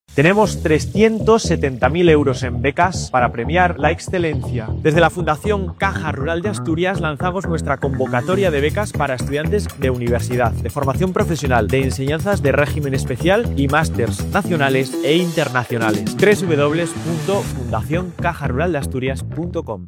Tenemos 370.000 euros en becas para premiar la excelencia. Desde la Fundación Caja Rural de Asturias lanzamos nuestra convocatoria de becas para estudiantes de universidad, de formación profesional, de enseñanzas de régimen especial y másters nacionales e internacionales. www.fundacioncajaruraldeasturias.com.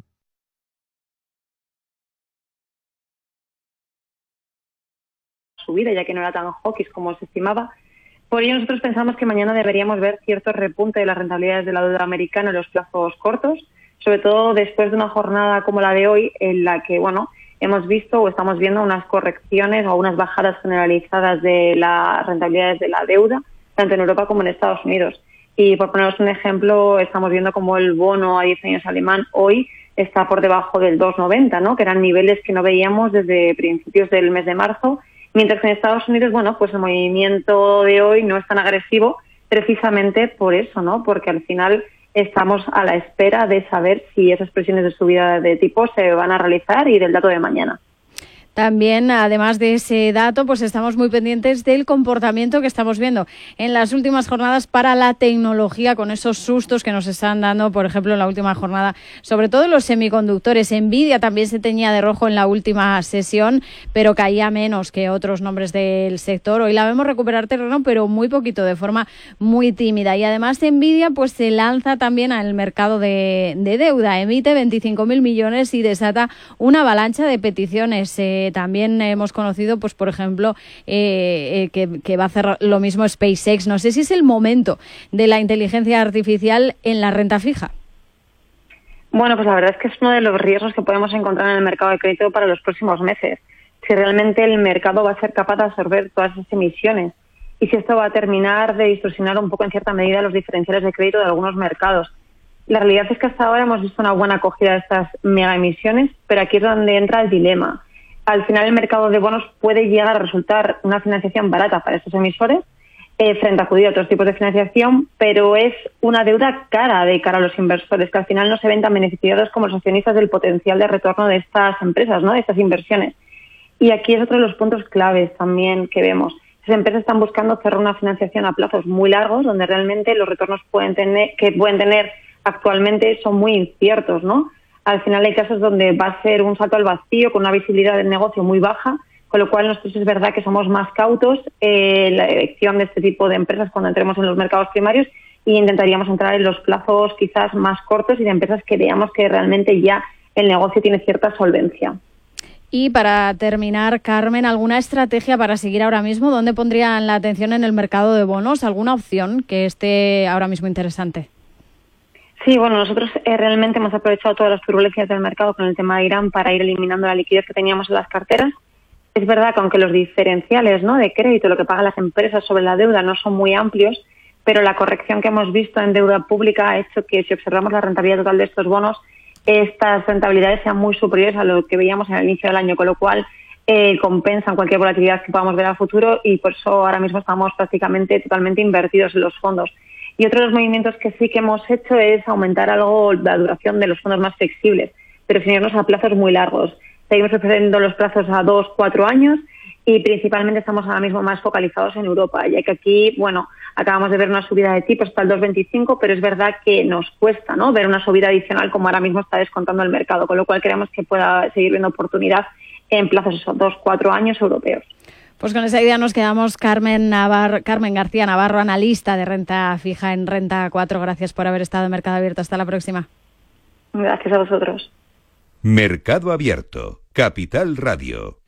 Subida, ya que no era tan hawkish como se estimaba. Por ello, nosotros pensamos que mañana deberíamos ver cierto repunte de las rentabilidades de la deuda americana en los plazos cortos, sobre todo después de una jornada como la de hoy, en la que, hemos visto o estamos viendo unas correcciones o unas bajadas generalizadas de las rentabilidades de la deuda, tanto en Europa como en Estados Unidos. Y por poneros un ejemplo, estamos viendo como el bono a 10 años alemán hoy está por debajo del 2,90, ¿no? Que eran niveles que no veíamos desde principios del mes de marzo. Mientras que en Estados Unidos, pues el movimiento de hoy no es tan agresivo precisamente por eso, ¿no? Porque al final estamos a la espera de saber si esas presiones de subida de tipos se van a realizar y del dato de mañana. También, además de ese dato, pues estamos muy pendientes del comportamiento que estamos viendo en las últimas jornadas para la tecnología, con esos sustos que nos están dando, por ejemplo, en la última jornada, sobre todo los semiconductores. Nvidia también se teñía de rojo en la última sesión, pero caía menos que otros nombres del sector. Hoy la vemos recuperar terreno, pero muy poquito, de forma muy tímida. Y además Nvidia pues se lanza también al mercado de deuda, emite 25.000 millones y desata una avalancha de peticiones. También hemos conocido, pues por ejemplo, que va a hacer lo mismo SpaceX. No sé si es el momento de la inteligencia artificial en la renta fija. Bueno, pues la verdad es que es uno de los riesgos que podemos encontrar en el mercado de crédito para los próximos meses. Si realmente el mercado va a ser capaz de absorber todas esas emisiones y si esto va a terminar de distorsionar un poco en cierta medida los diferenciales de crédito de algunos mercados. La realidad es que hasta ahora hemos visto una buena acogida de estas mega emisiones, pero aquí es donde entra el dilema. Al final el mercado de bonos puede llegar a resultar una financiación barata para estos emisores frente a acudir a otros tipos de financiación, pero es una deuda cara de cara a los inversores, que al final no se ven tan beneficiados como los accionistas del potencial de retorno de estas empresas, ¿no? De estas inversiones. Y aquí es otro de los puntos claves también que vemos. Las empresas están buscando cerrar una financiación a plazos muy largos, donde realmente los retornos que pueden tener actualmente son muy inciertos, ¿no? Al final hay casos donde va a ser un salto al vacío con una visibilidad del negocio muy baja, con lo cual nosotros es verdad que somos más cautos en la elección de este tipo de empresas cuando entremos en los mercados primarios y intentaríamos entrar en los plazos quizás más cortos y de empresas que veamos que realmente ya el negocio tiene cierta solvencia. Y para terminar, Carmen, ¿alguna estrategia para seguir ahora mismo? ¿Dónde pondrían la atención en el mercado de bonos? ¿Alguna opción que esté ahora mismo interesante? Sí, nosotros realmente hemos aprovechado todas las turbulencias del mercado con el tema de Irán para ir eliminando la liquidez que teníamos en las carteras. Es verdad que aunque los diferenciales, ¿no?, de crédito, lo que pagan las empresas sobre la deuda, no son muy amplios, pero la corrección que hemos visto en deuda pública ha hecho que, si observamos la rentabilidad total de estos bonos, estas rentabilidades sean muy superiores a lo que veíamos en el inicio del año, con lo cual compensan cualquier volatilidad que podamos ver al futuro y por eso ahora mismo estamos prácticamente totalmente invertidos en los fondos. Y otro de los movimientos que sí que hemos hecho es aumentar algo la duración de los fondos más flexibles, pero sin irnos a plazos muy largos. Seguimos ofreciendo los plazos a 2-4 años y principalmente estamos ahora mismo más focalizados en Europa, ya que aquí, acabamos de ver una subida de tipos hasta el 2,25, pero es verdad que nos cuesta, ¿no?, ver una subida adicional como ahora mismo está descontando el mercado, con lo cual creemos que pueda seguir viendo oportunidad en plazos 2-4 años europeos. Pues con esa idea nos quedamos. Carmen García Navarro, analista de renta fija en Renta 4. Gracias por haber estado en Mercado Abierto. Hasta la próxima. Gracias a vosotros. Mercado Abierto, Capital Radio.